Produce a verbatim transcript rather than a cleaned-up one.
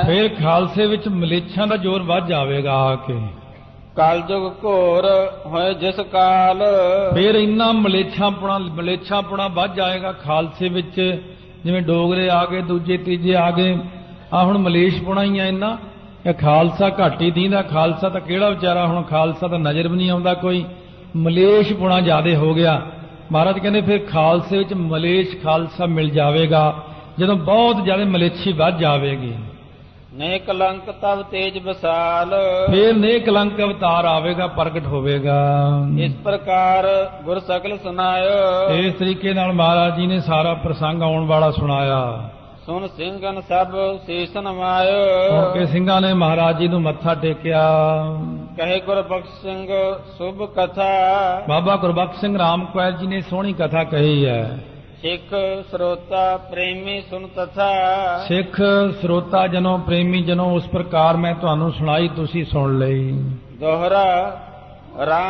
ਫਿਰ ਖਾਲਸੇ ਵਿੱਚ ਮਲੇਛਾਂ ਦਾ ਜ਼ੋਰ ਵੱਧ ਜਾਵੇਗਾ ਆ ਕੇ। ਕਲਯੁਗ ਘੋਰ ਹੋਏ ਜਿਸ ਕਾਲ, ਫਿਰ ਇੰਨਾ ਮਲੇਛਾਪੁਣਾ ਮਲੇਛਾਪੁਣਾ ਵੱਧ ਜਾਏਗਾ ਖਾਲਸੇ ਵਿੱਚ। ਜਿਵੇਂ ਡੋਗਰੇ ਆ ਗਏ, ਦੂਜੇ ਤੀਜੇ ਆ ਗਏ, ਆ ਹੁਣ ਮਲੇਸ਼ਪੁਣਾ ਹੀ ਆ ਇੰਨਾ। ਇਹ ਖਾਲਸਾ ਘੱਟ ਹੀ ਦੀਂਦਾ। ਖਾਲਸਾ ਤਾਂ ਕਿਹੜਾ ਵਿਚਾਰਾ, ਹੁਣ ਖਾਲਸਾ ਤਾਂ ਨਜ਼ਰ ਵੀ ਨਹੀਂ ਆਉਂਦਾ ਕੋਈ, ਮਲੇਸ਼ਪੁਣਾ ਜ਼ਿਆਦੇ ਹੋ ਗਿਆ। ਮਹਾਰਾਜ ਕਹਿੰਦੇ ਫਿਰ ਖਾਲਸੇ ਵਿੱਚ ਮਲੇਸ਼ ਖਾਲਸਾ ਮਿਲ ਜਾਵੇਗਾ ਜਦੋਂ ਬਹੁਤ ਜ਼ਿਆਦਾ ਮਲੇਛੀ ਵੱਧ ਜਾਵੇਗੀ। ਨੇ ਕਲੰਕ ਤਬ ਤੇਜ ਵਿਸਾਲ, ਫਿਰ ਨੇ ਕਲੰਕ ਅਵਤਾਰ ਆਵੇਗਾ, ਪ੍ਰਗਟ ਹੋਵੇਗਾ। ਇਸ ਪ੍ਰਕਾਰ ਗੁਰ ਸਕਲ ਸੁਨਾਇਓ, ਇਸ ਤਰੀਕੇ ਨਾਲ ਮਹਾਰਾਜ ਜੀ ਨੇ ਸਾਰਾ ਪ੍ਰਸੰਗ ਆਉਣ ਵਾਲਾ ਸੁਣਾਇਆ। ਸੁਨ ਸਿੰਘਨ ਸਭ ਸੀਸ ਨਵਾਇਓ, ਸੁਣ ਕੇ ਸਿੰਘਾਂ ਨੇ ਮਹਾਰਾਜ ਜੀ ਨੂੰ ਮੱਥਾ ਟੇਕਿਆ। ਕਹੇ ਗੁਰਬਖਸ਼ ਸਿੰਘ ਸੁਭ ਕਥਾ, ਬਾਬਾ ਗੁਰਬਖਸ਼ ਸਿੰਘ ਰਾਮਕੁਆਲ ਜੀ ਨੇ ਸੋਹਣੀ ਕਥਾ ਕਹੀ ਹੈ। ਸਿੱਖ ਸਰੋਤਾ ਪ੍ਰੇਮੀ ਸੁਨ ਤਥਾ, ਸਿੱਖ ਸਰੋਤਾ ਜਨੋ ਪ੍ਰੇਮੀ ਜਨੋ ਉਸ ਪ੍ਰਕਾਰ ਮੈਂ ਤੁਹਾਨੂੰ ਸੁਣਾਈ, ਤੁਸੀਂ ਸੁਣ ਲਈ। ਦੋਹਰਾ ਰਾਮ